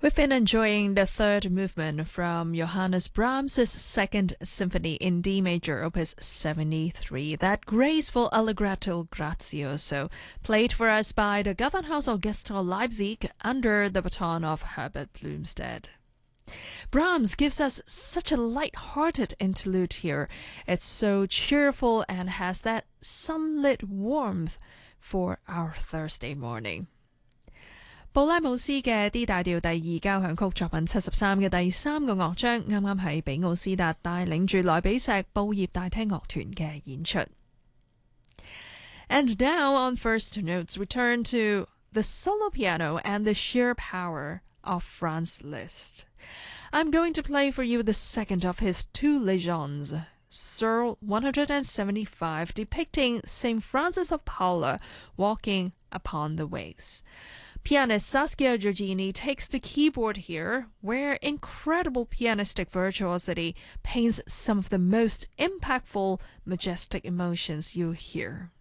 We've been enjoying the third movement from Johannes Brahms' Second Symphony in D major, Opus 73, that graceful allegretto grazioso, played for us by the Gewandhaus Orchestra Leipzig under the baton of Herbert Blumstedt. Brahms gives us such a light-hearted interlude here. It's so cheerful and has that sunlit warmth for our Thursday morning. 布拉姆斯嘅 D 大調第二交響曲作品73嘅第三個樂章，啱啱係比奧斯達帶領住萊比錫報業大廳樂團嘅演出。And now on First Notes, we turn to the solo piano and the sheer power of Franz Liszt. I'm going to play for you the second of his two Légendes, Searle 175, depicting St. Francis of Paula walking upon the waves. Pianist Saskia Giorgini takes the keyboard here, where incredible pianistic virtuosity paints some of the most impactful, majestic emotions you'll hear.